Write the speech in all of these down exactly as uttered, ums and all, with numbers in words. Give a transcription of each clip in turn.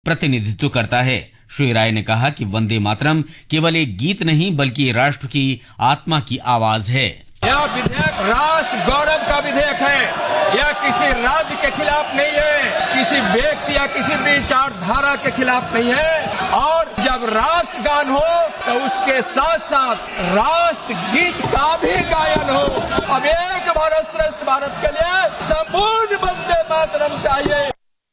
प्रतिनिधित्व करता है। श्री राय ने कहा कि वंदे मातरम केवल एक गीत नहीं बल्कि राष्ट्र की आत्मा की आवाज है। यह विधेयक राष्ट्र गौरव का विधेयक है। यह किसी राज्य के खिलाफ नहीं है, किसी व्यक्ति या किसी विचारधारा के खिलाफ नहीं है। और जब राष्ट्रगान हो तो उसके साथ साथ राष्ट्र गीत का भी गायन हो। अब एक भारत श्रेष्ठ भारत के लिए संपूर्ण वंदे मातरम चाहिए।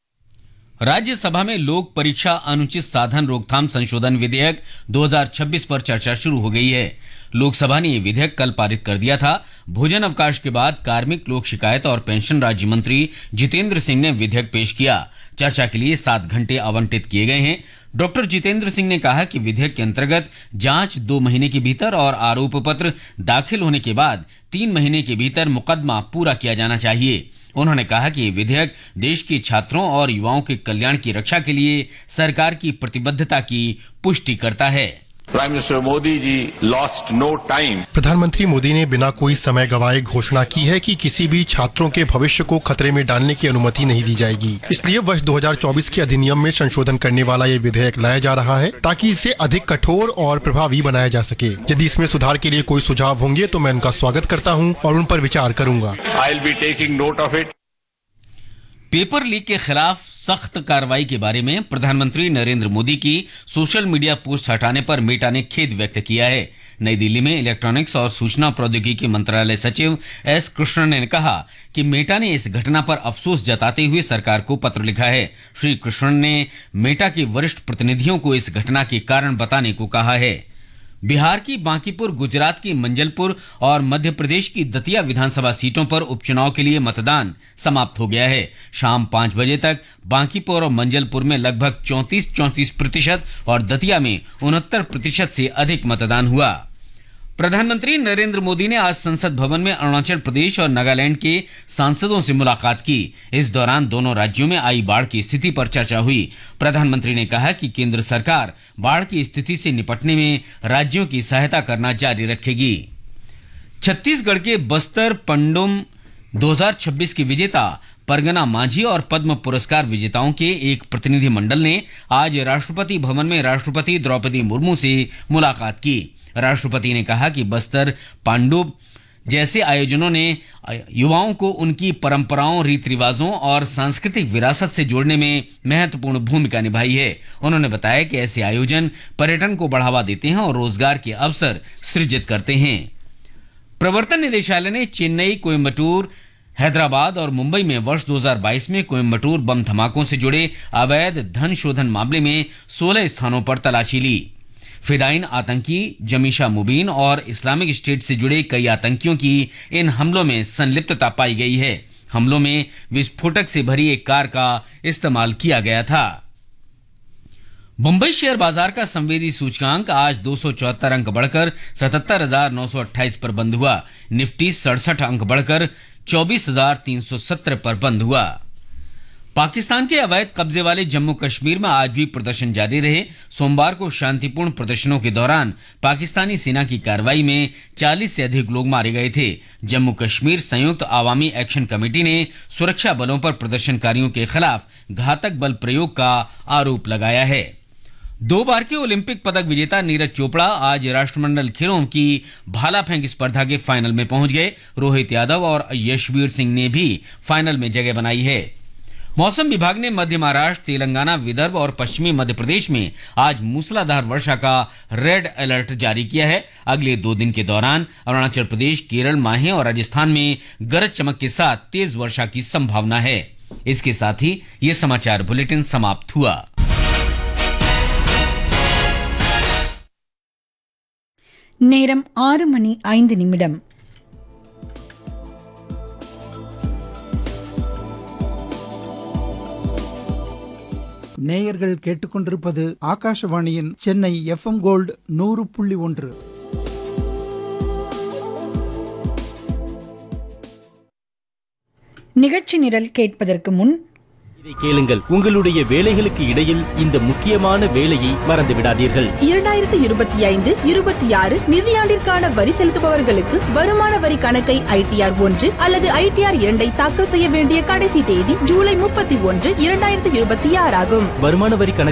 राज्यसभा में लोक परीक्षा अनुचित साधन रोकथाम संशोधन विधेयक दो हज़ार छब्बीस पर चर्चा शुरू हो गई है। लोकसभा ने यह विधेयक कल पारित कर दिया था। भोजन अवकाश के बाद कार्मिक लोक शिकायत और पेंशन राज्य मंत्री जितेंद्र सिंह ने विधेयक पेश किया। चर्चा के लिए सात घंटे आवंटित किए गए हैं। डॉक्टर जितेंद्र सिंह ने कहा कि विधेयक के अंतर्गत जांच दो महीने के भीतर और आरोप पत्र दाखिल होने के बाद तीन महीने के भीतर मुकदमा पूरा किया जाना चाहिए। उन्होंने कहा कि ये विधेयक देश के छात्रों और युवाओं के कल्याण की रक्षा के लिए सरकार की प्रतिबद्धता की पुष्टि करता है। Prime minister Modi ji lost no time. प्रधानमंत्री मोदी ने बिना कोई समय गवाए घोषणा की है कि किसी भी छात्रों के भविष्य को खतरे में डालने की अनुमति नहीं दी जाएगी। इसलिए वर्ष दो हज़ार चौबीस के अधिनियम में संशोधन करने वाला ये विधेयक लाया जा रहा है ताकि इसे अधिक कठोर और प्रभावी बनाया जा सके। यदि इसमें सुधार के लिए कोई सुझाव होंगे तो मैं उनका स्वागत करता हूँ और उन पर विचार करूंगा। I will be taking note of it. Paper leak के खिलाफ सख्त कार्रवाई के बारे में प्रधानमंत्री नरेंद्र मोदी की सोशल मीडिया पोस्ट हटाने पर मेटा ने खेद व्यक्त किया है। नई दिल्ली में इलेक्ट्रॉनिक्स और सूचना प्रौद्योगिकी मंत्रालय सचिव एस कृष्णन ने कहा कि मेटा ने इस घटना पर अफसोस जताते हुए सरकार को पत्र लिखा है। श्री कृष्णन ने मेटा के वरिष्ठ प्रतिनिधियों को इस घटना के कारण बताने को कहा है। बिहार की बांकीपुर, गुजरात की मंजलपुर और मध्य प्रदेश की दतिया विधानसभा सीटों पर उपचुनाव के लिए मतदान समाप्त हो गया है। शाम पांच बजे तक बांकीपुर और मंजलपुर में लगभग चौंतीस चौंतीस प्रतिशत और दतिया में उनहत्तर प्रतिशत से अधिक मतदान हुआ। प्रधानमंत्री नरेंद्र मोदी ने आज संसद भवन में अरुणाचल प्रदेश और नागालैंड के सांसदों से मुलाकात की। इस दौरान दोनों राज्यों में आई बाढ़ की स्थिति पर चर्चा हुई। प्रधानमंत्री ने कहा कि केंद्र सरकार बाढ़ की स्थिति से निपटने में राज्यों की सहायता करना जारी रखेगी। छत्तीसगढ़ के बस्तर पंडुम दो हज़ार छब्बीस के विजेता परगना माझी और पद्म पुरस्कार विजेताओं के एक प्रतिनिधि मंडल ने आज राष्ट्रपति भवन में राष्ट्रपति द्रौपदी मुर्मू से मुलाकात की। राष्ट्रपति ने कहा कि बस्तर पांडुप जैसे आयोजनों ने युवाओं को उनकी परंपराओं, रीति रिवाजों और सांस्कृतिक विरासत से जोड़ने में महत्वपूर्ण भूमिका निभाई है। उन्होंने बताया कि ऐसे आयोजन पर्यटन को बढ़ावा देते हैं और रोजगार के अवसर सृजित करते हैं। प्रवर्तन निदेशालय ने चेन्नई, कोयम्बटूर, हैदराबाद और मुंबई में वर्ष दो हज़ार बाईस में कोयम्बटूर बम धमाकों से जुड़े अवैध धन शोधन मामले में सोलह स्थानों पर तलाशी ली। फिदाइन आतंकी जमीशा मुबीन और इस्लामिक स्टेट से जुड़े कई आतंकियों की इन हमलों में संलिप्तता पाई गई है। हमलों में विस्फोटक से भरी एक कार का इस्तेमाल किया गया था। मुंबई शेयर बाजार का संवेदी सूचकांक आज दो सौ चौहत्तर अंक बढ़कर सतहत्तर हजार नौ सौ अट्ठाईस पर बंद हुआ। निफ्टी सड़सठ अंक बढ़कर चौबीस हजार तीन सौ सत्रह पर बंद हुआ। पाकिस्तान के अवैध कब्जे वाले जम्मू कश्मीर में आज भी प्रदर्शन जारी रहे। सोमवार को शांतिपूर्ण प्रदर्शनों के दौरान पाकिस्तानी सेना की कार्रवाई में चालीस से अधिक लोग मारे गए थे। जम्मू कश्मीर संयुक्त आवामी एक्शन कमेटी ने सुरक्षा बलों पर प्रदर्शनकारियों के खिलाफ घातक बल प्रयोग का आरोप लगाया है। दो बार के ओलंपिक पदक विजेता नीरज चोपड़ा आज राष्ट्रमंडल खेलों की भाला फेंक स्पर्धा के फाइनल में पहुंच गए। रोहित यादव और यशवीर सिंह ने भी फाइनल में जगह बनाई है। मौसम विभाग ने मध्य महाराष्ट्र, तेलंगाना, विदर्भ और पश्चिमी मध्य प्रदेश में आज मूसलाधार वर्षा का रेड अलर्ट जारी किया है। अगले दो दिन के दौरान अरुणाचल प्रदेश, केरल, माहे और राजस्थान में गरज चमक के साथ तेज वर्षा की संभावना है। इसके साथ ही ये समाचार बुलेटिन समाप्त हुआ। நேரம் ஆறு மணி ஐந்து நிமிடம். நேயர்கள் கேட்டுக்கொண்டிருப்பது ஆகாஷவாணியின் சென்னை எஃப்எம் கோல்டு நூறு புள்ளி ஒன்று. நிகழ்ச்சி நிரல் கேட்பதற்கு முன் இதை கேளுங்கள், உங்களுடைய வேலைகளுக்கு இடையில் இந்த முக்கியமான வேலையை மறந்து விடாதீர்கள். இரண்டாயிரத்தி இருபத்தி ஐந்து இருபத்தி ஆறு நிதியாண்டிற்கான வரி செலுத்துபவர்களுக்கு வருமான வரி கணக்கை ஐடிஆர் ஒன்று அல்லது ஐடிஆர் இரண்டை தாக்கல் செய்ய வேண்டிய கடைசி தேதி ஜூலை முப்பத்தி ஒன்று இரண்டாயிரத்தி இருபத்தி ஆறு ஆகும். வருமான வரி கணக்கு